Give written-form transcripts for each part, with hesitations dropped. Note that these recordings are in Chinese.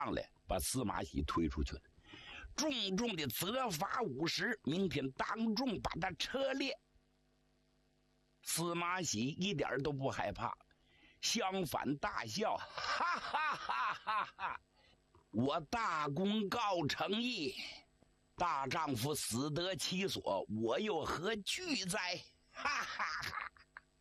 上来把司马懿推出去了，重重的责罚50，明天当众把他车裂。司马懿一点都不害怕，相反大笑，哈哈哈哈哈！我大功告成矣，大丈夫死得其所，我又何惧哉？哈哈哈！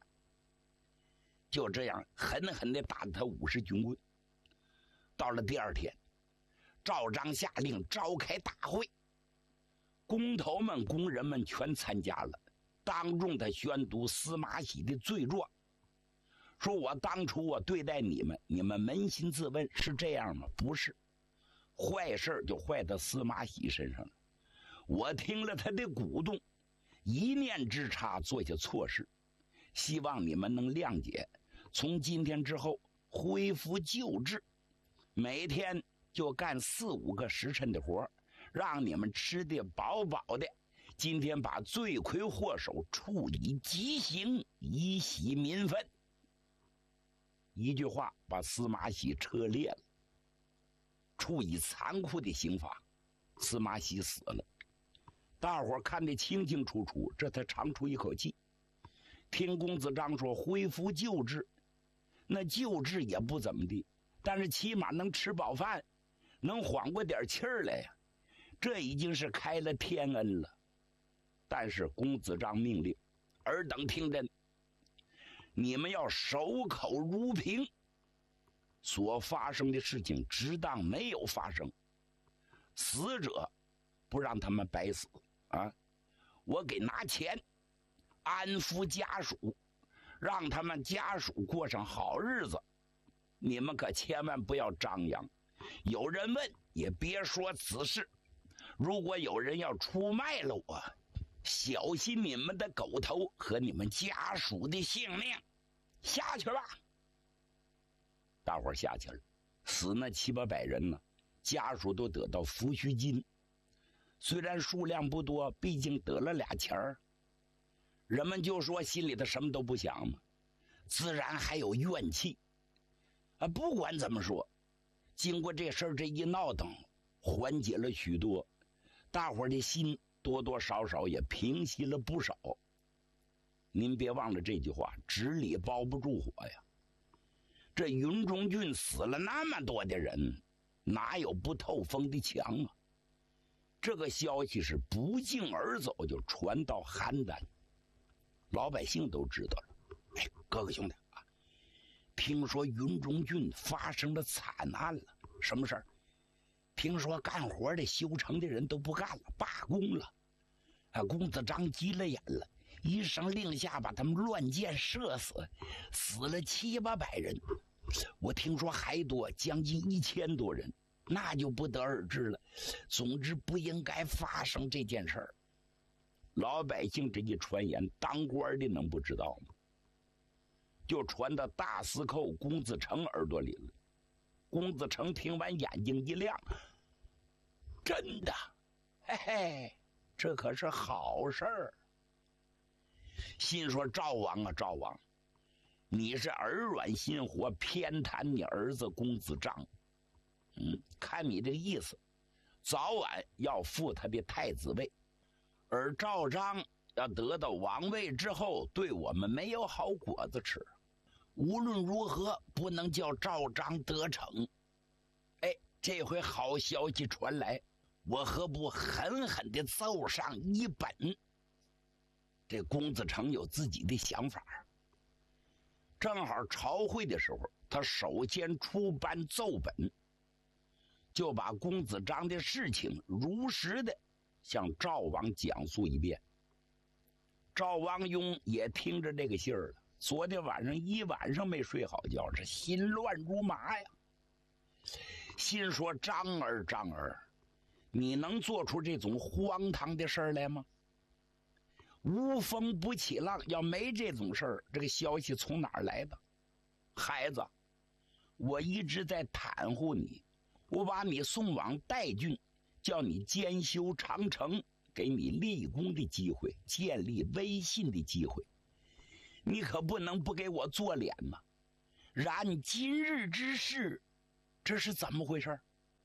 就这样狠狠地打他50军棍。到了第二天，赵章下令召开大会，工头们、工人们全参加了，当众他宣读司马懿的罪状，说我当初我对待你们，你们扪心自问是这样吗？不是，坏事就坏到司马懿身上了。我听了他的鼓动，一念之差做下错事，希望你们能谅解，从今天之后恢复旧制，每天就干4、5个时辰的活，让你们吃得饱饱的。今天把罪魁祸首处以极刑，以洗民愤。一句话把司马懿车裂了，处以残酷的刑罚。司马懿死了，大伙看得清清楚楚，这才长出一口气。听公子章说恢复旧制，那旧制也不怎么地，但是起码能吃饱饭，能缓过点气儿来呀，这已经是开了天恩了。但是公子章命令尔等听真，你们要守口如瓶，所发生的事情只当没有发生，死者不让他们白死啊！我给拿钱安抚家属，让他们家属过上好日子。你们可千万不要张扬，有人问也别说此事。如果有人要出卖了我，小心你们的狗头和你们家属的性命。下去吧。大伙儿下去了，死那7、800人呢，家属都得到抚恤金，虽然数量不多，毕竟得了俩钱儿。人们就说心里头什么都不想嘛，自然还有怨气啊。不管怎么说，经过这事儿这一闹腾，缓解了许多，大伙儿的心多多少少也平息了不少。您别忘了这句话，纸里包不住火呀。这云中郡死了那么多的人，哪有不透风的墙啊？这个消息是不胫而走，就传到邯郸，老百姓都知道了。哎，哥哥兄弟啊，听说云中郡发生了惨案了。什么事儿？听说干活的修城的人都不干了，罢工了。啊，公子章急了眼了，一声令下把他们乱箭射死，死了7、800人。我听说还多，将近1000多人，那就不得而知了。总之不应该发生这件事儿。老百姓这一传言，当官的能不知道吗？就传到大司寇公子成耳朵里了。公子成听完眼睛一亮，真的，嘿嘿，这可是好事儿。心说赵王啊赵王，你是耳软心活，偏袒你儿子公子章。看你这个意思，早晚要复他的太子位，而赵章要得到王位之后，对我们没有好果子吃。无论如何不能叫赵章得逞。哎，这回好消息传来，我何不狠狠地奏上一本？这公子成有自己的想法，正好朝会的时候，他首先出班奏本，就把公子章的事情如实的向赵王讲述一遍。赵王雍也听着这个信儿了，昨天晚上一晚上没睡好觉，是心乱如麻呀。心说章儿章儿，你能做出这种荒唐的事儿来吗？无风不起浪，要没这种事儿，这个消息从哪儿来的？孩子，我一直在袒护你，我把你送往代郡，叫你兼修长城，给你立功的机会，建立威信的机会，你可不能不给我做脸嘛。然今日之事，这是怎么回事？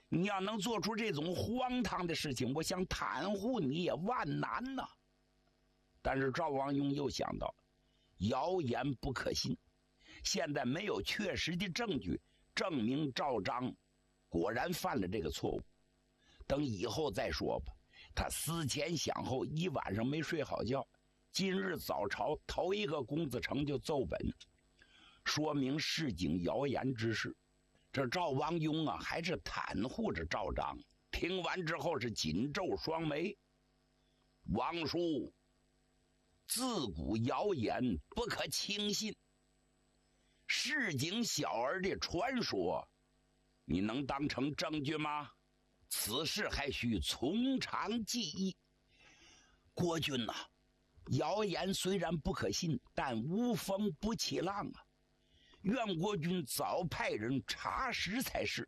你要能做出这种荒唐的事情，我想袒护你也万难呐。但是赵王雍又想到，谣言不可信，现在没有确实的证据证明赵章果然犯了这个错误，等以后再说吧。他思前想后，一晚上没睡好觉。今日早朝头一个公子成就奏本，说明市井谣言之事。这赵王雍啊，还是袒护着赵章。听完之后是紧皱双眉。王叔，自古谣言不可轻信，市井小儿的传说，你能当成证据吗？此事还需从长计议。国君呐，谣言虽然不可信，但无风不起浪啊。愿国君早派人查实才是。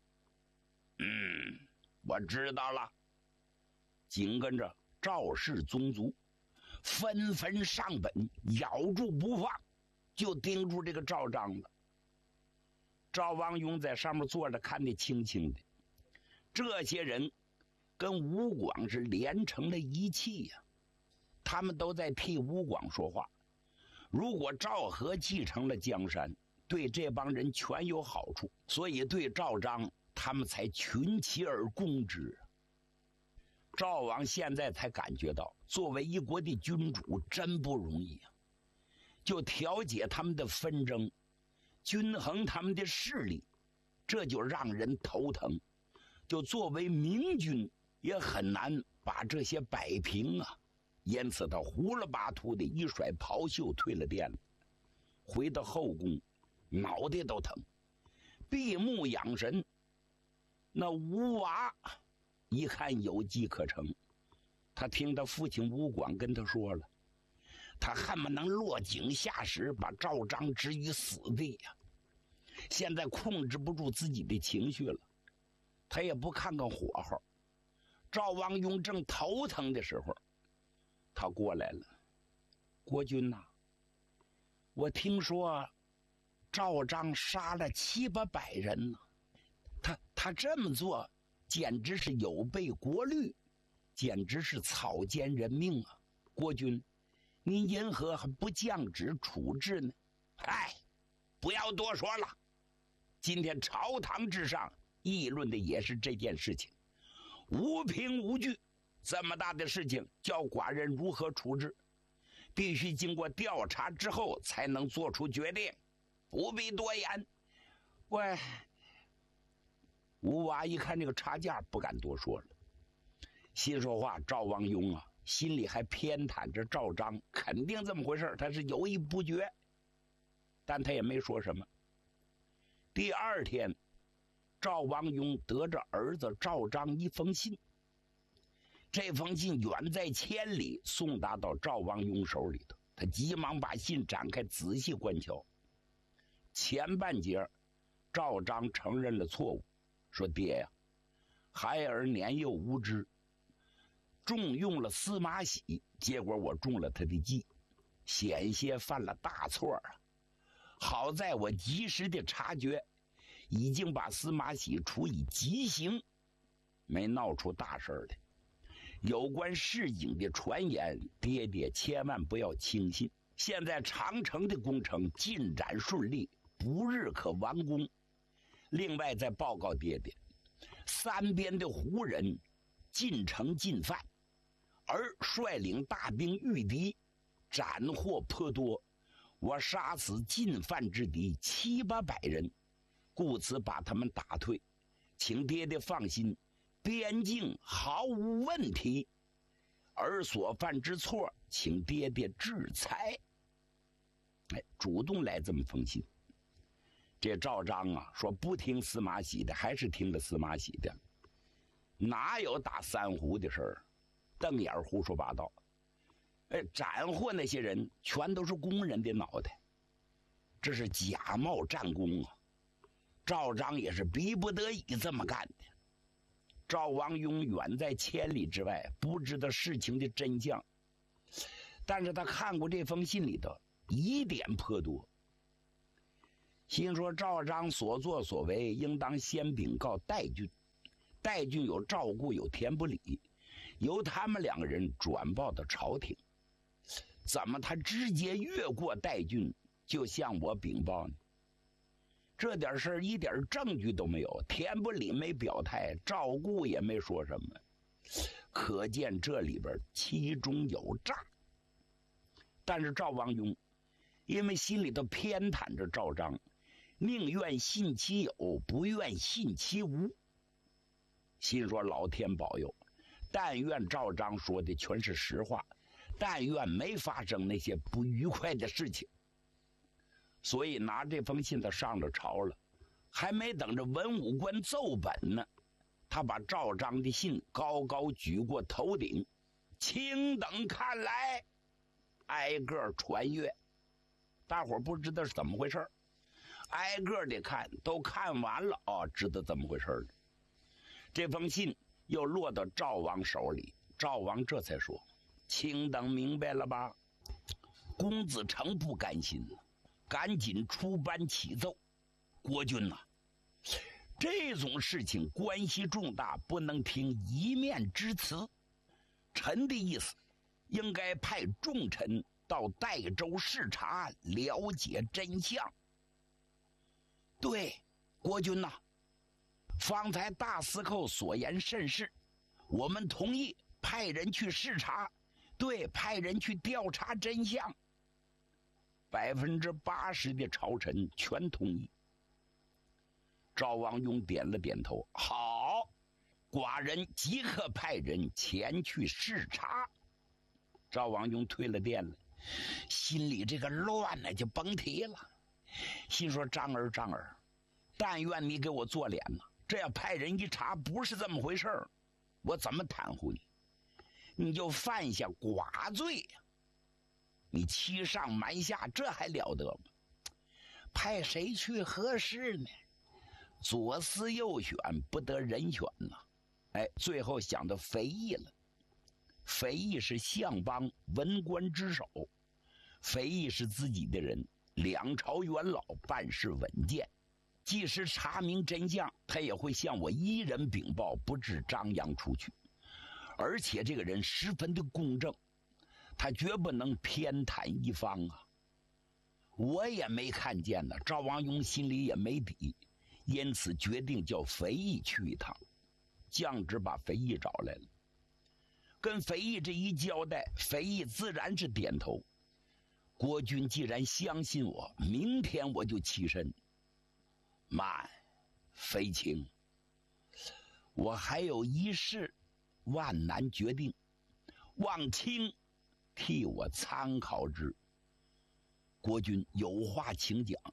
我知道了。紧跟着赵氏宗族纷纷上本，咬住不放，就盯住这个赵章了。赵王雍在上面坐着，看得清清的。这些人跟吴广是连成了一气呀，他们都在替吴广说话。如果赵和继承了江山，对这帮人全有好处，所以对赵章他们才群起而攻之。赵王现在才感觉到，作为一国的君主真不容易啊！就调解他们的纷争，均衡他们的势力，这就让人头疼。就作为明君，也很难把这些摆平啊。因此他胡了巴涂的一甩袍袖，退了殿了，回到后宫，脑袋都疼，闭目养神。那吴娃一看有机可乘，他听他父亲吴广跟他说了，他恨不能落井下石，把赵章置于死地呀。现在控制不住自己的情绪了，他也不看看火候。赵王雍正头疼的时候，他过来了。国君呐，我听说赵章杀了700-800人呢。他这么做简直是有悖国律，简直是草菅人命啊！国君，您因何还不降旨处置呢？不要多说了。今天朝堂之上议论的也是这件事情，无凭无据，这么大的事情叫寡人如何处置？必须经过调查之后才能做出决定，不必多言。喂，吴娃一看这个差价，不敢多说了。心说话，赵王雍啊，心里还偏袒着赵章，肯定这么回事，他是有意不决，但他也没说什么。第二天，赵王雍得着儿子赵章一封信，这封信远在千里，送达到赵王雍手里头。他急忙把信展开，仔细观瞧。前半截，赵章承认了错误，说：“爹呀，孩儿年幼无知，重用了司马喜，结果我中了他的计，险些犯了大错啊！好在我及时的察觉，已经把司马喜处以极刑，没闹出大事来。有关市井的传言，爹爹千万不要轻信。现在长城的工程进展顺利，不日可完工。另外再报告爹爹，三边的胡人进城进犯，而率领大兵御敌，斩获颇多。我杀死进犯之敌700-800人，故此把他们打退。请爹爹放心，边境毫无问题，而所犯之错，请爹爹制裁。主动来这么封信。这赵章啊，说不听司马喜的，还是听了司马喜的，哪有打三胡的事儿？瞪眼胡说八道。斩获那些人全都是工人的脑袋，这是假冒战功啊！赵章也是逼不得已这么干的。赵王雍远在千里之外，不知道事情的真相，但是他看过这封信里头疑点颇多，心说赵章所作所为应当先禀告代郡， 戴俊有赵固有田不礼，由他们2个人转报到朝廷。怎么他直接越过戴俊就向我禀报呢？这点事儿一点证据都没有，田不礼没表态，赵固也没说什么，可见这里边其中有诈。但是赵王雍因为心里头偏袒着赵章，宁愿信其有，不愿信其无。心说老天保佑，但愿赵章说的全是实话，但愿没发生那些不愉快的事情。所以拿这封信他上了朝了，还没等着文武官奏本呢，他把赵章的信高高举过头顶，请等看来，挨个传阅。大伙不知道是怎么回事，挨个的看，都看完了知道怎么回事了。这封信又落到赵王手里，赵王这才说：“卿等明白了吧？”公子成不甘心了，赶紧出班启奏：“国君呐，这种事情关系重大，不能听一面之词。臣的意思，应该派重臣到代州视察，了解真相。”对，国君呐，方才大司寇所言甚是，我们同意派人去视察，对，派人去调查真相。80%的朝臣全同意。赵王雍点了点头，好，寡人即刻派人前去视察。赵王雍退了殿了，心里这个乱呢就甭提了，心说张儿，但愿你给我做脸呐！这要派人一查，不是这么回事儿，我怎么袒护你？你就犯下寡罪呀！你欺上瞒下，这还了得吗？派谁去合适呢？左思右选，不得人选呐！最后想到肥义了。肥义是相邦文官之首，肥义是自己的人，2朝元老，办事稳健。即使查明真相，他也会向我一人禀报，不致张扬出去。而且这个人十分的公正，他绝不能偏袒一方啊！我也没看见呢，赵王雍心里也没底，因此决定叫肥义去一趟。降旨把肥义找来了，跟肥义这一交代，肥义自然是点头。国君既然相信我，明天我就起身。慢，肥卿，我还有一事万难决定，望卿替我参考之。国君有话请讲。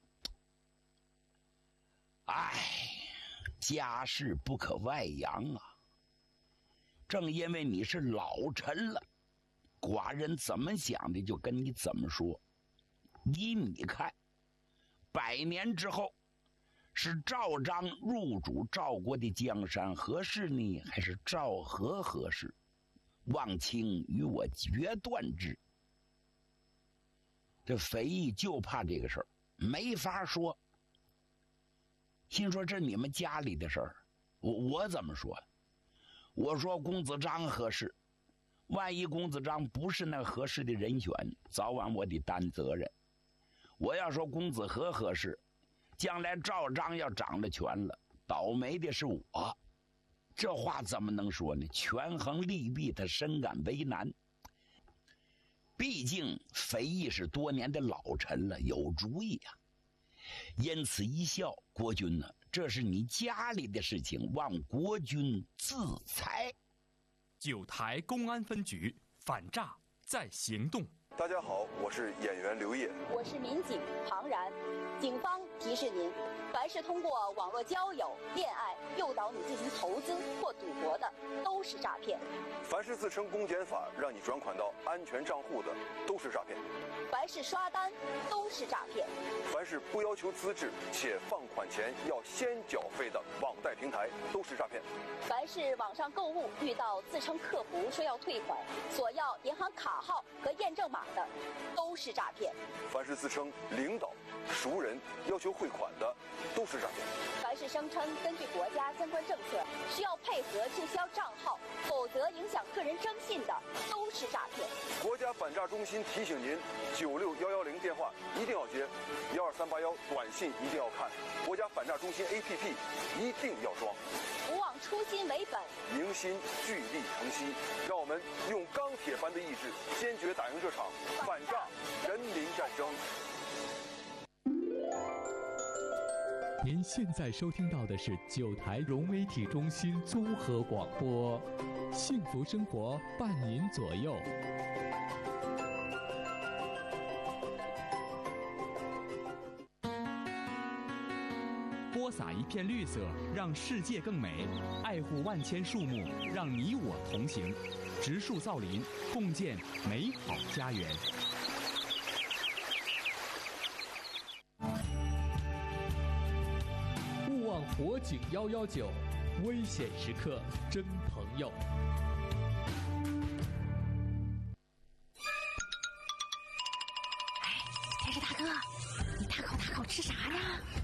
家事不可外扬啊！正因为你是老臣了，寡人怎么想的就跟你怎么说。依你看，100年之后，是赵章入主赵国的江山合适呢，还是赵和合适？望卿与我决断之。这肥义就怕这个事儿，没法说。心说这你们家里的事儿，我怎么说？我说公子章合适，万一公子章不是那合适的人选，早晚我得担责任。我要说公子和合适，将来赵章要掌了权了，倒霉的是我。这话怎么能说呢？权衡利弊，他深感为难。毕竟肥义是多年的老臣了，有主意啊。因此一笑，国君呢，这是你家里的事情，望国君自裁。 九台公安分局反诈在行动。 大家好，我是演员刘烨， 我是民警庞然。警方提示您，凡是通过网络交友、恋爱诱导你进行投资或赌博的，都是诈骗。 凡是自称公检法让你转款到安全账户的，都是诈骗。 凡是刷单，都是诈骗。 凡是不要求资质且放款前要先缴费的网贷平台，都是诈骗。 凡是网上购物遇到自称客服说要退款，索要银行卡号和验证码的，都是诈骗。 凡是自称领导、熟人要求汇款的， 都是诈骗。 凡是声称根据国家相关政策需要配合注销账号，否则影响个人征信的，都是诈骗。 国家反诈中心提醒您：96110电话一定要接，12381短信一定要看，国家反诈中心 APP 一定要装。 不忘初心为本， 凝心聚力成溪，让我们用钢铁般的意志，坚决打赢这场反诈人民战争。 您现在收听到的是9台融媒体中心综合广播，幸福生活伴您左右。 播撒一片绿色，让世界更美；爱护万千树木，让你我同行。植树造林，共建美好家园。 勿忘火警119，危险时刻真朋友。 天使大哥，你大口吃啥呢？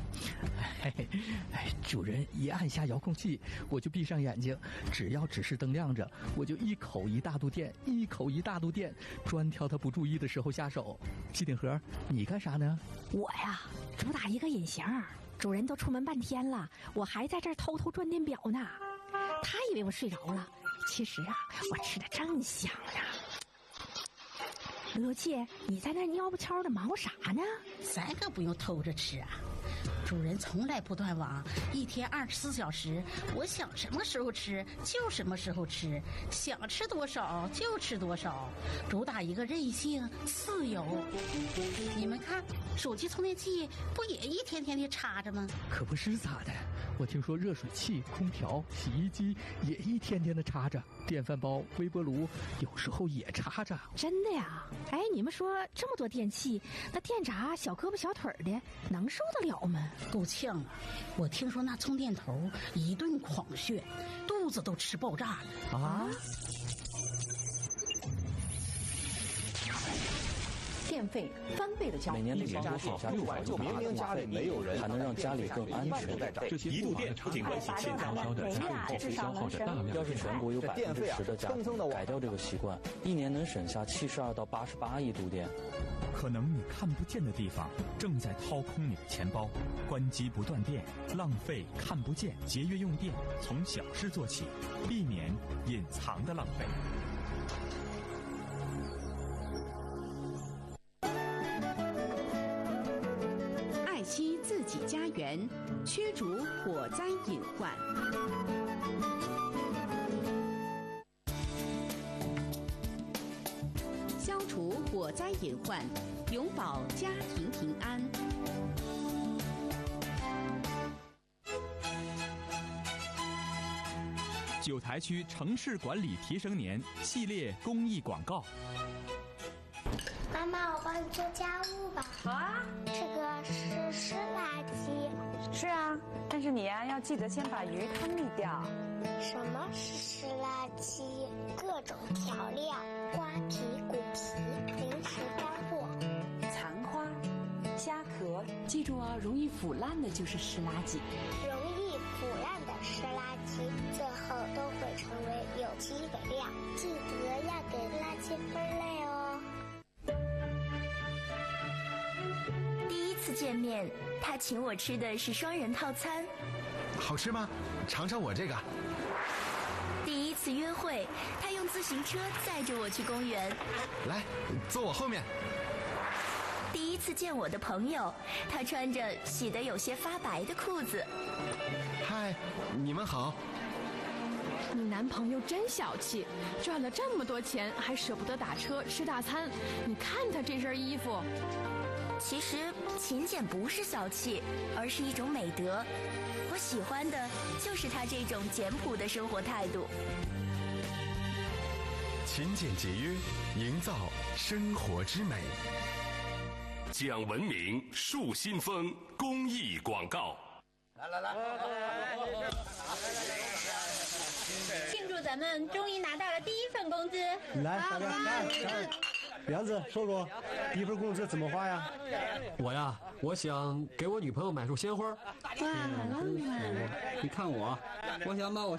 主人一按下遥控器，我就闭上眼睛，只要指示灯亮着，我就一口一大肚电，一口一大肚电，专挑他不注意的时候下手。机顶盒，你干啥呢？ 我呀，主打一个隐形，主人都出门半天了，我还在这儿偷偷转电表呢。他以为我睡着了，其实啊，我吃的正香呢。罗姐，你在那蔫不悄的忙活啥呢？ 咱可不用偷着吃啊。主人从来不断网，一天24小时，我想什么时候吃就什么时候吃，想吃多少就吃多少，主打一个任性自由。你们看，手机充电器不也一天天的插着吗？ 可不是咋的，我听说热水器、空调、洗衣机也一天天的插着，电饭煲、微波炉有时候也插着。 真的呀？哎，你们说这么多电器，那电闸小胳膊小腿的能受得了吗？ 够呛啊！我听说那充电头一顿狂炫，肚子都吃爆炸了啊！ 电费翻倍的交， 每年的年多好600就明明家里没有人，还能让家里更安全。 这些一度电不仅关系现在烧的家用电费消耗着大量。 要是全国有10%的家庭改掉这个习惯，一年能省下72到88亿度电。 可能你看不见的地方正在掏空你的钱包，关机不断电，浪费看不见，节约用电，从小事做起，避免隐藏的浪费。 爱惜自己家园，驱逐火灾隐患。消除火灾隐患，永保家庭平安。 9台区城市管理提升年系列公益广告。 妈妈，我帮你做家务吧。 好啊。 这个是湿垃圾。 是啊，但是你呀，要记得先把鱼汤沥掉。 什么是湿垃圾？各种调料、瓜皮、骨皮、零食干货、 残花、虾壳，记住啊，容易腐烂的就是湿垃圾。 容易腐烂的湿垃圾，最后都会成为有机肥料。记得要给垃圾分类哦。 第一次见面，他请我吃的是双人套餐。 好吃吗？尝尝我这个。 第一次约会，他用自行车载着我去公园。 来，坐我后面。 第一次见我的朋友，他穿着洗得有些发白的裤子。 嗨，你们好。 你男朋友真小气，赚了这么多钱还舍不得打车吃大餐。你看他这身衣服。 其实勤俭不是小气，而是一种美德。我喜欢的就是他这种简朴的生活态度。 勤俭节约，营造生活之美。 讲文明树新风公益广告。 来！庆祝咱们终于拿到了第一份工资！ 来，大家，梁子说说，第一份工资怎么花呀？ 我呀， 我想给我女朋友买束鲜花。 哇，浪漫！ 你看我想把我